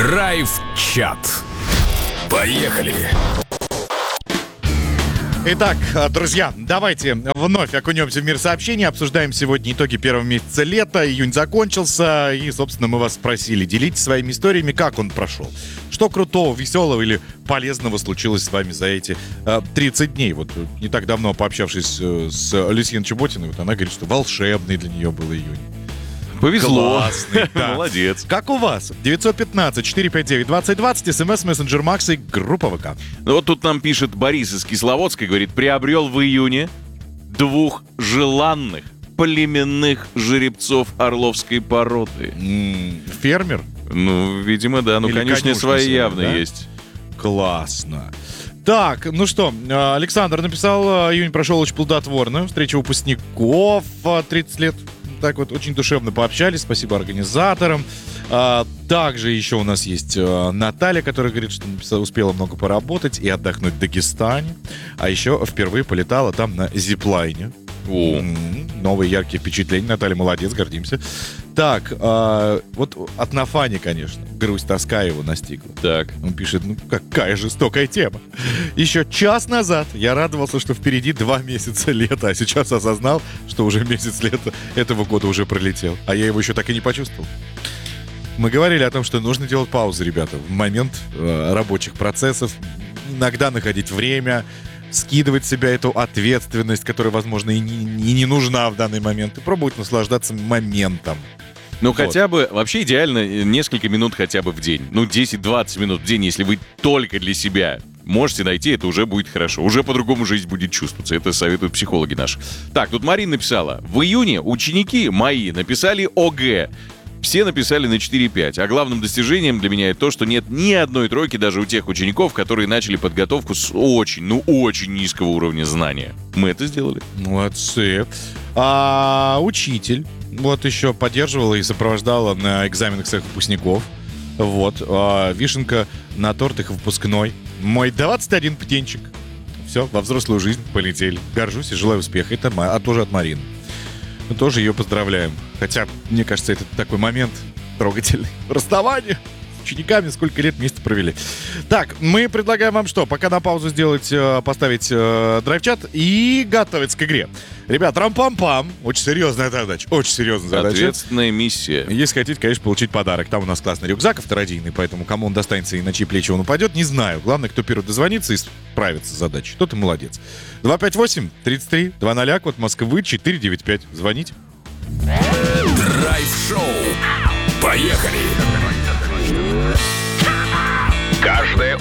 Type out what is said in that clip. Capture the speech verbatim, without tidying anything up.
Драйв-чат. Поехали! Итак, друзья, давайте вновь окунемся в мир сообщений. Обсуждаем сегодня итоги первого месяца лета. Июнь закончился. И, собственно, мы вас спросили, делитесь своими историями, как он прошел. Что крутого, веселого или полезного случилось с вами за эти э, тридцать дней. Вот не так давно, пообщавшись э, с Люсьен Чеботиной, вот она говорит, что волшебный для нее был июнь. Повезло. Классный, да. Молодец. Как у вас? девятьсот пятнадцать четыреста пятьдесят девять двадцать двадцать, смс, мессенджер Макс и группа ВК. Ну вот тут нам пишет Борис из Кисловодска, говорит, приобрел в июне двух желанных племенных жеребцов орловской породы. М-м, фермер? Ну, видимо, да. Ну, Или конечно, конюшня свои своя, явно да? есть. Классно. Так, ну что, Александр написал, июнь прошел очень плодотворно. Встреча выпускников, тридцать лет. Так вот, очень душевно пообщались. Спасибо организаторам. А, также еще у нас есть а, Наталья, которая говорит, что написала, успела много поработать и отдохнуть в Дагестане. А еще впервые полетала там на зиплайне. О. М-м, новые яркие впечатления. Наталья, молодец, гордимся. Так, а, вот от Нафани, конечно, грусть, тоска его настигла. Так. Он пишет, ну какая жестокая тема. Еще час назад я радовался, что впереди два месяца лета, а сейчас осознал, что уже месяц лета этого года уже пролетел. А я его еще так и не почувствовал. Мы говорили о том, что нужно делать паузы, ребята, в момент э, рабочих процессов. Иногда находить время, скидывать с себя эту ответственность, которая, возможно, и не, и не нужна в данный момент, и пробовать наслаждаться моментом. Ну, Вот. хотя бы, вообще идеально несколько минут хотя бы в день. Ну, десять-двадцать минут в день, если вы только для себя можете найти, это уже будет хорошо. Уже по-другому жизнь будет чувствоваться. Это советуют психологи наши. Так, тут Марина написала. В июне ученики мои написали ОГЭ. Все написали на четыре пять. А главным достижением для меня это то, что нет ни одной тройки даже у тех учеников, которые начали подготовку с очень, ну очень низкого уровня знания. Мы это сделали. Молодцы. А учитель вот еще поддерживала и сопровождала на экзаменах своих выпускников. Вот. А, вишенка на торт их выпускной. Мой двадцать один птенчик. Все, во взрослую жизнь полетели. Горжусь и желаю успеха. Это а тоже от Марины. Мы тоже ее поздравляем. Хотя, мне кажется, это такой момент трогательный. Расставание с учениками, сколько лет вместе провели. Так, мы предлагаем вам что? Пока на паузу сделать, поставить э, драйв-чат и готовиться к игре. Ребят, рам-пам-пам. Очень серьезная задача. Очень серьезная задача. Ответственная миссия. Если хотите, конечно, получить подарок. Там у нас классный рюкзак авторадийный, поэтому кому он достанется и на чьи плечи он упадет, не знаю. Главное, кто первый дозвонится и справится с задачей. Тот и молодец. два пять восемь тридцать три двадцать, код Москвы четыре девять пять. Звоните. Драйв-шоу. Поехали!